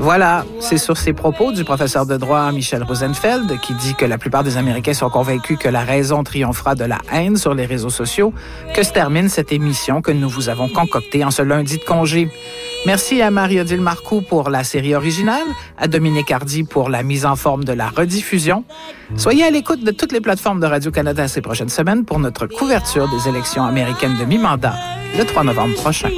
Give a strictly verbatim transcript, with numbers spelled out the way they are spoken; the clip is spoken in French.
Voilà, c'est sur ces propos du professeur de droit Michel Rosenfeld, qui dit que la plupart des Américains sont convaincus que la raison triomphera de la haine sur les réseaux sociaux, que se termine cette émission que nous vous avons concoctée en ce lundi de congé. Merci à Marie-Odile Marcoux pour la série originale, à Dominique Hardy pour la mise en forme de la rediffusion. Soyez à l'écoute de toutes les plateformes de Radio-Canada ces prochaines semaines pour notre couverture des élections américaines de mi-mandat le trois novembre prochain.